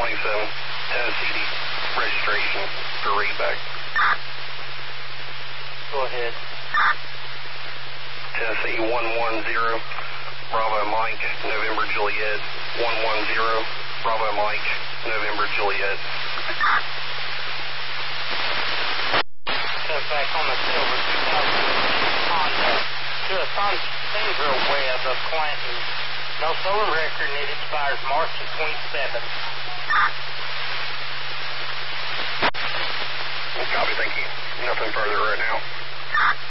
Tennessee registration for readback. Go ahead. Tennessee 110, Bravo Mike, November Juliet, 110, Bravo Mike, November Juliet. Cut back on the silver 2006 Honda to a Sandra Webb of Clanton. No solar record and it expires March the 27th. Copy, thank you. Nothing further right now.